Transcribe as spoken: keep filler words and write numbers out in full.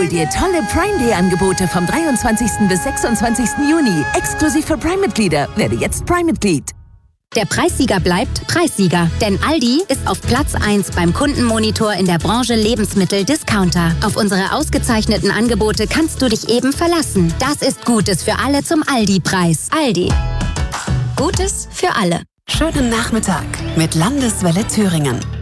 Hol dir tolle Prime Day Angebote vom dreiundzwanzigsten bis sechsundzwanzigsten Juni. Exklusiv für Prime-Mitglieder. Werde jetzt Prime-Mitglied. Der Preissieger bleibt Preissieger, denn Aldi ist auf Platz eins beim Kundenmonitor in der Branche Lebensmittel-Discounter. Auf unsere ausgezeichneten Angebote kannst du dich eben verlassen. Das ist Gutes für alle zum Aldi-Preis. Aldi. Gutes für alle. Schönen Nachmittag mit Landeswelle Thüringen.